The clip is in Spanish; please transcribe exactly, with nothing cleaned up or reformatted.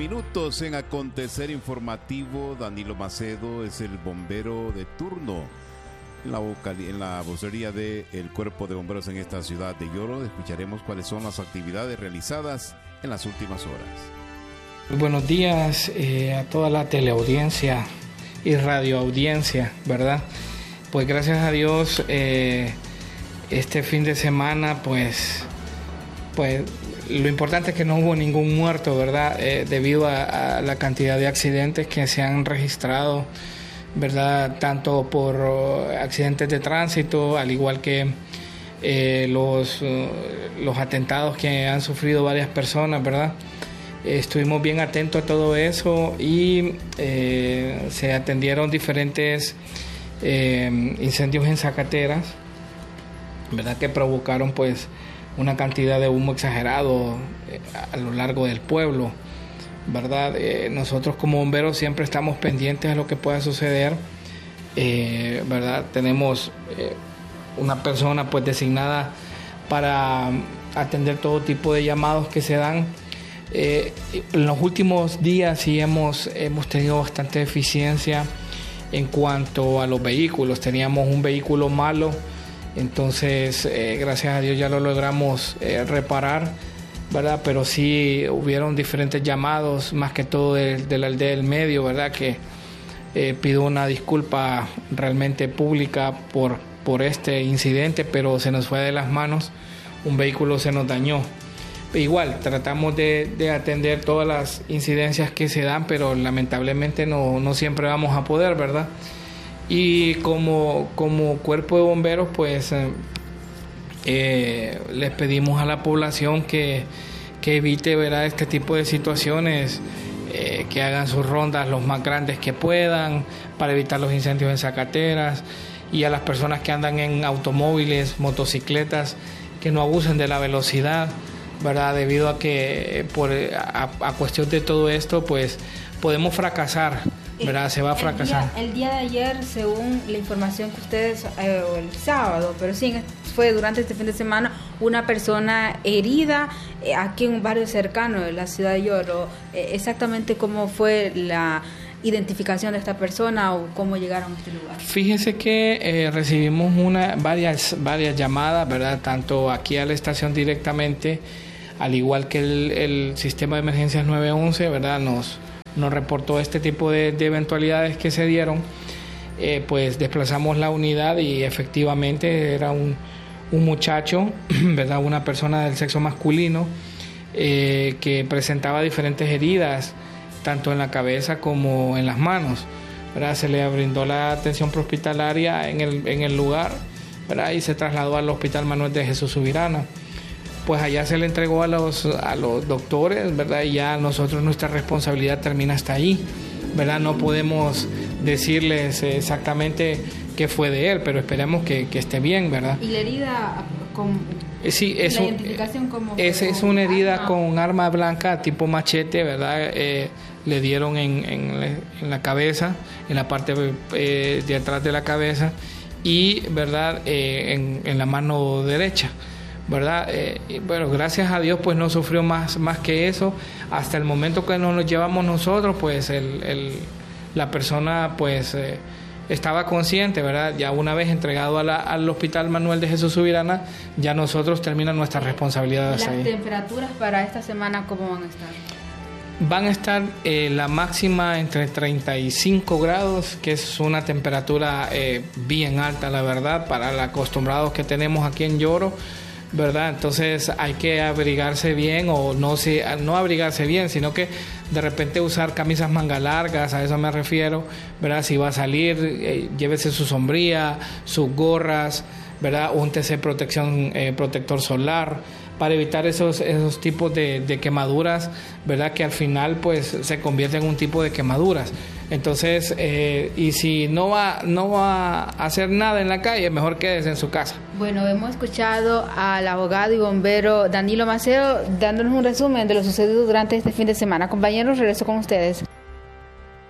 minutos en Acontecer Informativo. Danilo Macedo es el bombero de turno en la, vocali- en la vocería del Cuerpo de Bomberos en esta ciudad de Yoro. Escucharemos cuáles son las actividades realizadas en las últimas horas. Buenos días eh, a toda la teleaudiencia y radioaudiencia, ¿verdad? Pues gracias a Dios, eh, este fin de semana, pues, pues lo importante es que no hubo ningún muerto, ¿verdad? Eh, debido a, a la cantidad de accidentes que se han registrado, ¿verdad? Tanto por uh, accidentes de tránsito, al igual que eh, los, uh, los atentados que han sufrido varias personas, ¿verdad? Eh, estuvimos bien atentos a todo eso y eh, se atendieron diferentes eh, incendios en Zacateras, ¿verdad? Que provocaron pues una cantidad de humo exagerado eh, a lo largo del pueblo, ¿verdad? Eh, nosotros como bomberos siempre estamos pendientes a lo que pueda suceder, eh, ¿verdad? Tenemos eh, una persona pues designada para atender todo tipo de llamados que se dan. Eh, en los últimos días sí hemos, hemos tenido bastante eficiencia en cuanto a los vehículos. Teníamos un vehículo malo, entonces eh, gracias a Dios ya lo logramos eh, reparar, ¿verdad? Pero sí hubieron diferentes llamados, más que todo de, de la aldea del medio, ¿verdad? Que eh, pido una disculpa realmente pública por, por este incidente, pero se nos fue de las manos, un vehículo se nos dañó. Igual, tratamos de, de atender todas las incidencias que se dan, pero lamentablemente no, no siempre vamos a poder, ¿verdad? Y como, como cuerpo de bomberos, pues eh, eh, les pedimos a la población que, que evite, ¿verdad?, este tipo de situaciones, eh, que hagan sus rondas los más grandes que puedan para evitar los incendios en Zacateras, y a las personas que andan en automóviles, motocicletas, que no abusen de la velocidad, ¿verdad? Debido a que por a, a cuestión de todo esto, pues podemos fracasar, ¿verdad? Se va a fracasar. El día, el día de ayer, según la información que ustedes, eh, el sábado, pero sí, fue durante este fin de semana, una persona herida eh, aquí en un barrio cercano de la ciudad de Yoro. Eh, exactamente cómo fue la identificación de esta persona o cómo llegaron a este lugar. Fíjense que eh, recibimos una varias varias llamadas, ¿verdad? Tanto aquí a la estación directamente, al igual que el, el sistema de emergencias nueve once, ¿verdad? Nos, nos reportó este tipo de, de eventualidades que se dieron. Eh, pues desplazamos la unidad y efectivamente era un, un muchacho, ¿verdad? Una persona del sexo masculino eh, que presentaba diferentes heridas, tanto en la cabeza como en las manos, ¿verdad? Se le brindó la atención prehospitalaria en el, en el lugar, ¿verdad? Y se trasladó al Hospital Manuel de Jesús Subirana. Pues allá se le entregó a los, a los doctores, ¿verdad? Y ya nosotros, nuestra responsabilidad termina hasta ahí, ¿verdad? No podemos decirles exactamente qué fue de él, pero esperemos que, que esté bien, ¿verdad? ¿Y la herida con sí, es la un, identificación como es, es una herida arma? Con arma blanca tipo machete, ¿verdad? Eh, le dieron en, en, en la cabeza, en la parte eh, de atrás de la cabeza y, ¿verdad? Eh, en, en la mano derecha, ¿verdad? Eh, y bueno, gracias a Dios pues no sufrió más, más que eso. Hasta el momento que nos lo llevamos nosotros, pues el, el, la persona pues eh, estaba consciente, ¿verdad? Ya una vez entregado a la, al Hospital Manuel de Jesús Subirana, ya nosotros terminan nuestras responsabilidades ¿Las ahí. ¿Las temperaturas para esta semana cómo van a estar? Van a estar eh, la máxima entre treinta y cinco grados, que es una temperatura eh, bien alta, la verdad, para los acostumbrados que tenemos aquí en Yoro, ¿verdad? Entonces hay que abrigarse bien, o no, si, no abrigarse bien, sino que de repente usar camisas manga largas, a eso me refiero, ¿verdad? Si va a salir, eh, llévese su sombría, sus gorras, ¿verdad? Úntese protección, eh, protector solar, para evitar esos esos tipos de, de quemaduras, ¿verdad? Que al final pues se convierte en un tipo de quemaduras. Entonces, eh, y si no va no va a hacer nada en la calle, mejor quédese en su casa. Bueno, hemos escuchado al abogado y bombero Danilo Macedo dándonos un resumen de lo sucedido durante este fin de semana. Compañeros, regreso con ustedes.